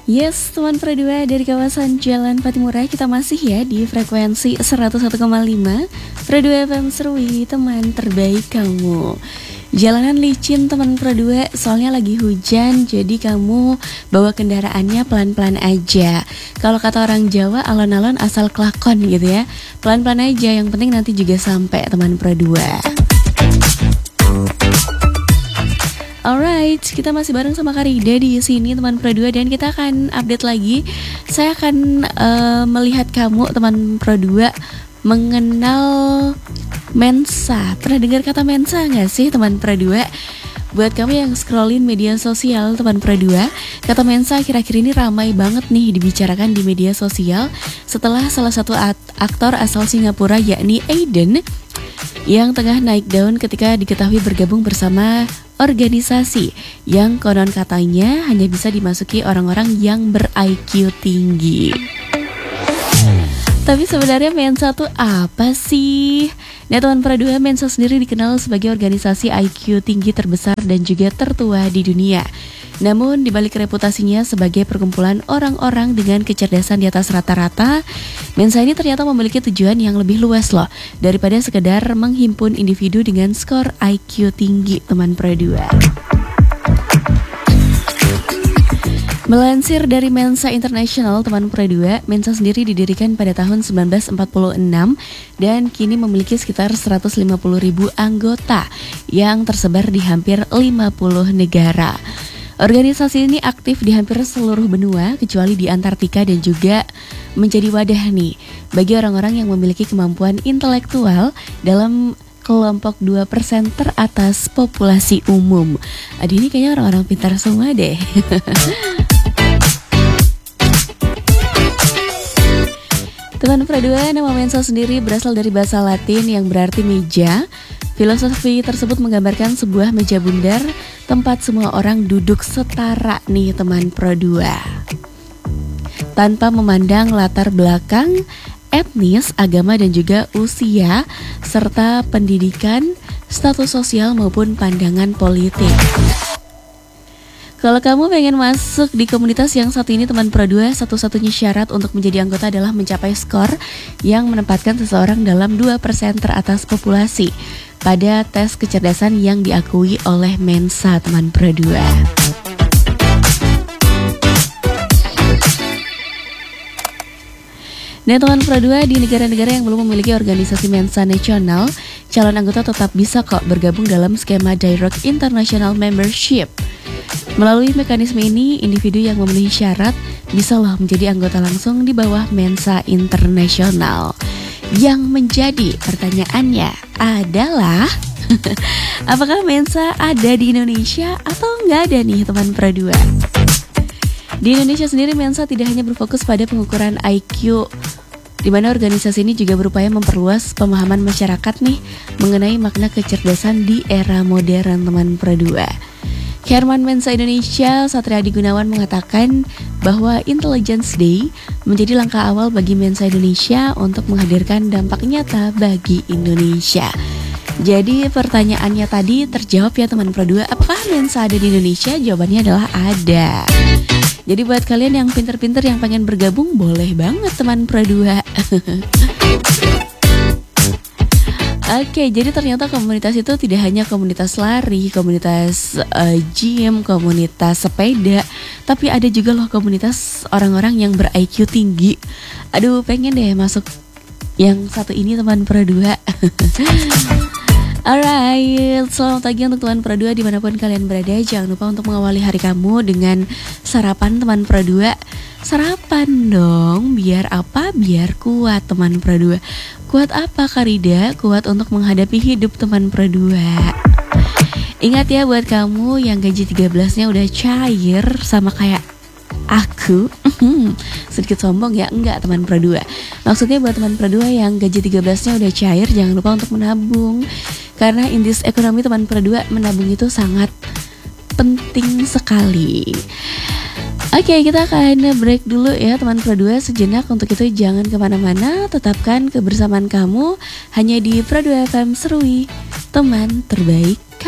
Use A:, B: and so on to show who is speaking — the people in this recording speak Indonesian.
A: Yes, teman Pro 2 dari kawasan Jalan Patimura, kita masih ya di frekuensi 101,5 Pro 2 FM Serui, teman terbaik kamu. Jalanan licin teman Pro 2, soalnya lagi hujan, jadi kamu bawa kendaraannya pelan-pelan aja. Kalau kata orang Jawa, alon-alon asal kelakon gitu ya. Pelan-pelan aja, yang penting nanti juga sampai teman Pro 2. Alright, kita masih bareng sama Karida di sini teman Pro 2 dan kita akan update lagi. Saya akan melihat kamu teman Pro 2 mengenal Mensa. Pernah dengar kata Mensa nggak sih teman Pro 2? Buat kamu yang scrollin media sosial teman Pro 2, kata Mensa akhir-akhir ini ramai banget nih dibicarakan di media sosial setelah salah satu aktor asal Singapura yakni Aiden yang tengah naik daun ketika diketahui bergabung bersama organisasi yang konon katanya hanya bisa dimasuki orang-orang yang ber-IQ tinggi. Tapi sebenarnya Mensa tuh apa sih? Nah teman Pro 2, Mensa sendiri dikenal sebagai organisasi IQ tinggi terbesar dan juga tertua di dunia. Namun dibalik reputasinya sebagai perkumpulan orang-orang dengan kecerdasan di atas rata-rata, Mensa ini ternyata memiliki tujuan yang lebih luas loh, daripada sekedar menghimpun individu dengan skor IQ tinggi teman Pro 2. Melansir dari Mensa International teman Pro 2, Mensa sendiri didirikan pada tahun 1946 dan kini memiliki sekitar 150.000 anggota yang tersebar di hampir 50 negara. Organisasi ini aktif di hampir seluruh benua kecuali di Antartika dan juga menjadi wadah nih bagi orang-orang yang memiliki kemampuan intelektual dalam kelompok 2% teratas populasi umum. Aduh, ini kayaknya orang-orang pintar semua deh. Teman Pro 2, nama Mensa sendiri berasal dari bahasa Latin yang berarti meja. Filosofi tersebut menggambarkan sebuah meja bundar tempat semua orang duduk setara nih teman Pro 2. Tanpa memandang latar belakang, etnis, agama dan juga usia, serta pendidikan, status sosial maupun pandangan politik. Kalau kamu pengen masuk di komunitas yang satu ini teman Pro 2, satu-satunya syarat untuk menjadi anggota adalah mencapai skor yang menempatkan seseorang dalam 2% teratas populasi pada tes kecerdasan yang diakui oleh Mensa teman Pro 2. Nah teman Pro 2, di negara-negara yang belum memiliki organisasi Mensa nasional, calon anggota tetap bisa kok bergabung dalam skema Direct International Membership. Melalui mekanisme ini, individu yang memenuhi syarat bisa loh menjadi anggota langsung di bawah Mensa Internasional. Yang menjadi pertanyaannya adalah apakah Mensa ada di Indonesia atau nggak ada nih teman Pro 2? Di Indonesia sendiri Mensa tidak hanya berfokus pada pengukuran IQ, di mana organisasi ini juga berupaya memperluas pemahaman masyarakat nih mengenai makna kecerdasan di era modern teman Pro 2. Chairman Mensa Indonesia, Satria Adi Gunawan mengatakan bahwa Intelligence Day menjadi langkah awal bagi Mensa Indonesia untuk menghadirkan dampak nyata bagi Indonesia. Jadi pertanyaannya tadi terjawab ya teman Pro 2, apakah Mensa ada di Indonesia? Jawabannya adalah ada. Jadi buat kalian yang pinter-pinter yang pengen bergabung, boleh banget teman Pro 2. Oke, jadi ternyata komunitas itu tidak hanya komunitas lari, komunitas gym, komunitas sepeda, tapi ada juga loh komunitas orang-orang yang ber-IQ tinggi. Aduh, pengen deh masuk yang satu ini teman Pro 2. Alright, selamat pagi untuk teman Pro 2 dimanapun kalian berada. Jangan lupa untuk mengawali hari kamu dengan sarapan teman Pro 2. Sarapan dong, biar apa? Biar kuat teman Pro 2. Kuat apa Karida? Kuat untuk menghadapi hidup teman Pro 2. Ingat ya buat kamu yang gaji 13-nya udah cair sama kayak aku. Sedikit sombong ya, enggak teman Pro 2. Maksudnya buat teman Pro 2 yang gaji 13-nya udah cair, jangan lupa untuk menabung. Karena in this ekonomi teman Pro 2, menabung itu sangat penting sekali. Oke, kita akan break dulu ya teman Pro 2 sejenak. Untuk itu jangan kemana-mana, tetapkan kebersamaan kamu hanya di Pro 2 FM Serui, teman terbaik